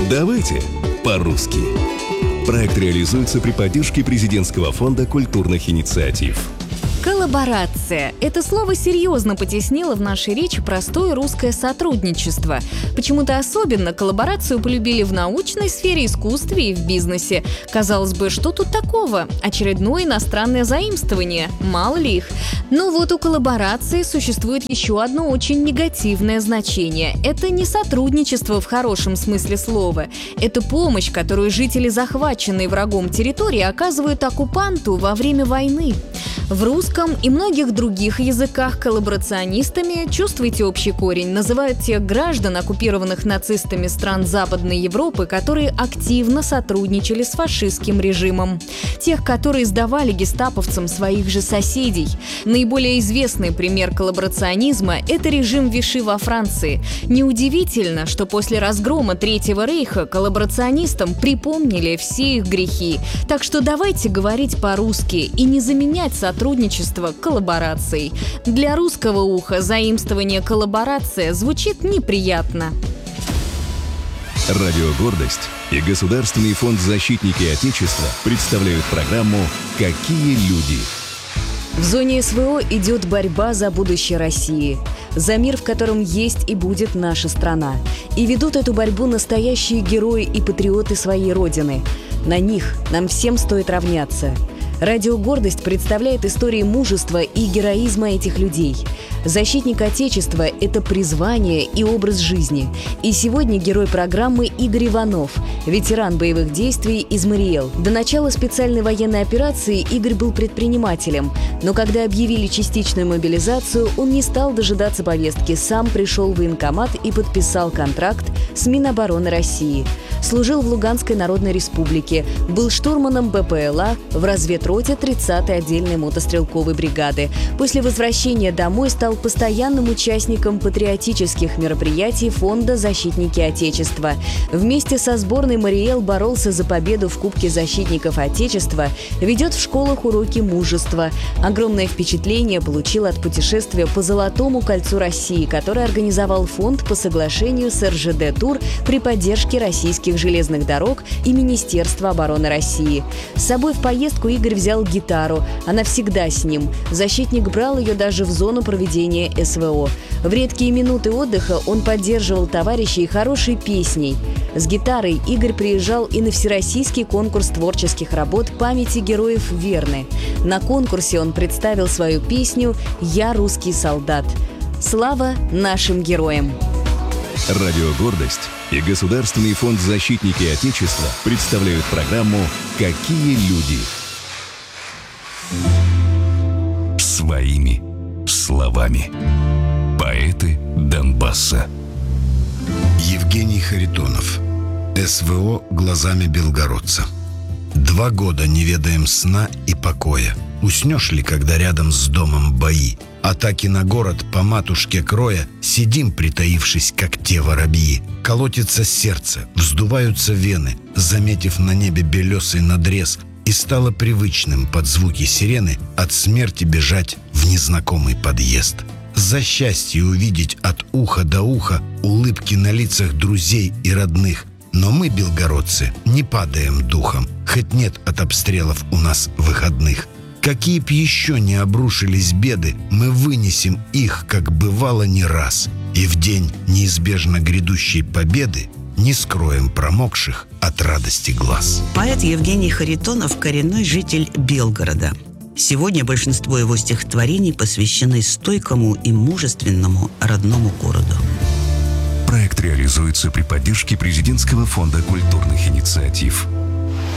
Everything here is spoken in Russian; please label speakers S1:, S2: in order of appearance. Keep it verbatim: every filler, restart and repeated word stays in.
S1: Давайте по-русски. Проект реализуется при поддержке Президентского фонда культурных инициатив.
S2: Коллаборация. Это слово серьезно потеснило в нашей речи простое русское сотрудничество. Почему-то особенно коллаборацию полюбили в научной сфере, искусстве и в бизнесе. Казалось бы, что тут такого? Очередное иностранное заимствование. Мало ли их. Но вот у коллаборации существует еще одно очень негативное значение. Это не сотрудничество в хорошем смысле слова. Это помощь, которую жители захваченной врагом территории оказывают оккупанту во время войны. В русском и многих других языках коллаборационистами, чувствуете общий корень, называют тех граждан, оккупированных нацистами стран Западной Европы, которые активно сотрудничали с фашистским режимом. Тех, которые сдавали гестаповцам своих же соседей. Наиболее известный пример коллаборационизма – это режим Виши во Франции. Неудивительно, что после разгрома Третьего рейха коллаборационистам припомнили все их грехи. Так что давайте говорить по-русски и не заменять сотрудничество Сотрудничество коллаборацией. Для русского уха заимствование коллаборация звучит неприятно.
S1: Радио «Гордость» и Государственный фонд «Защитники Отечества» представляют программу «Какие люди?».
S2: В зоне СВО идет борьба за будущее России, за мир, в котором есть и будет наша страна. И ведут эту борьбу настоящие герои и патриоты своей Родины. На них нам всем стоит равняться. Радио «Гордость» представляет истории мужества и героизма этих людей. Защитник Отечества – это призвание и образ жизни. И сегодня герой программы Игорь Иванов, ветеран боевых действий из Мариэл. До начала специальной военной операции Игорь был предпринимателем. Но когда объявили частичную мобилизацию, он не стал дожидаться повестки, сам пришел в военкомат и подписал контракт с Минобороны России. Служил в Луганской Народной Республике, был штурманом БПЛА в разведроте тридцатой отдельной мотострелковой бригады. После возвращения домой стал постоянным участником патриотических мероприятий Фонда «Защитники Отечества». Вместе со сборной Мариэл боролся за победу в Кубке защитников Отечества, ведет в школах уроки мужества. Огромное впечатление получил от путешествия по Золотому кольцу России, которое организовал фонд по соглашению с эр жэ дэ Тур при поддержке российских железных дорог и Министерства обороны России. С собой в поездку Игорь взял гитару. Она всегда с ним. Защитник брал ее даже в зону проведения эс вэ о. В редкие минуты отдыха он поддерживал товарищей хорошей песней. С гитарой Игорь приезжал и на всероссийский конкурс творческих работ памяти героев Верны. На конкурсе он представил свою песню «Я русский солдат». Слава нашим героям!
S1: Радио «Гордость» и Государственный фонд «Защитники Отечества» представляют программу «Какие люди?». Своими словами. Поэты Донбасса.
S3: Евгений Харитонов. эс вэ о глазами белгородца. Два года не ведаем сна и покоя. Уснешь ли, когда рядом с домом бои? Атаки на город по матушке кроя, сидим, притаившись, как те воробьи. Колотится сердце, вздуваются вены, заметив на небе белесый надрез, и стало привычным под звуки сирены от смерти бежать в незнакомый подъезд. За счастье увидеть от уха до уха улыбки на лицах друзей и родных. Но мы, белгородцы, не падаем духом, хоть нет от обстрелов у нас выходных. Какие б еще не обрушились беды, мы вынесем их, как бывало не раз. И в день неизбежно грядущей победы не скроем промокших от радости глаз.
S4: Поэт Евгений Харитонов – коренной житель Белгорода. Сегодня большинство его стихотворений посвящены стойкому и мужественному родному городу.
S1: Проект реализуется при поддержке Президентского фонда культурных инициатив.